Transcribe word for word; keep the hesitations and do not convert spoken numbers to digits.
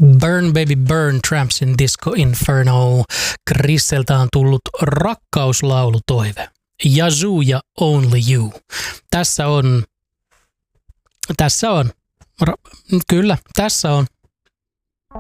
Burn Baby Burn, Tramps in Disco Inferno. Krisseltä on tullut rakkauslaulutoive. Yazoo ja Only You. Tässä on, tässä on, ra, kyllä, tässä on